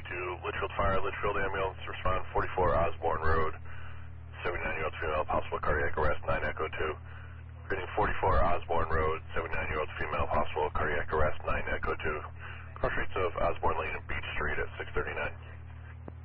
Litchfield Fire, Litchfield Ambulance, respond 44 Osborne Road, 79-year-old female, possible cardiac arrest, 9 Echo 2. Reading 44 Osborne Road, 79-year-old female, possible cardiac arrest,